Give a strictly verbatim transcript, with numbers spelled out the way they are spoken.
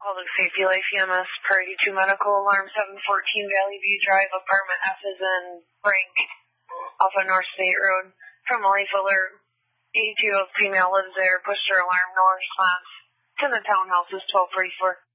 Public Safety Life E M S per eighty-two Medical Alarm seven fourteen Valley View Drive, apartment F is in Frank, off of North State Road. From a life alert, eighty-two female lives there, pushed her alarm, no response. To the townhouse is twelve forty-four.